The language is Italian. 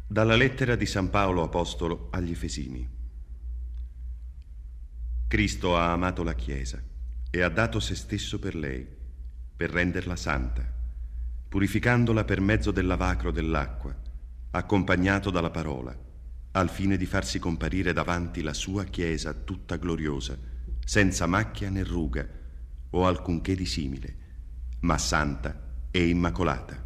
Dalla lettera di San Paolo Apostolo agli Efesini. Cristo ha amato la Chiesa e ha dato se stesso per lei, per renderla santa, purificandola per mezzo del lavacro dell'acqua, accompagnato dalla parola, al fine di farsi comparire davanti la sua Chiesa tutta gloriosa, senza macchia né ruga o alcunché di simile, ma santa e immacolata.